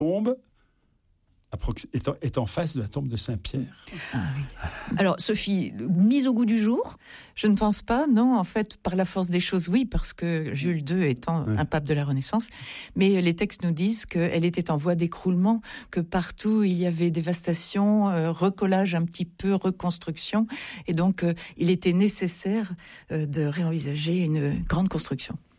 tombe est en face de la tombe de Saint-Pierre. Ah oui. Alors, Sophie, mise au goût du jour ? Je ne pense pas, non. En fait, par la force des choses, oui, parce que Jules II étant un pape de la Renaissance. Mais les textes nous disent qu'elle était en voie d'écroulement, que partout il y avait dévastation, recollage un petit peu, reconstruction. Et donc, il était nécessaire de réenvisager une grande construction.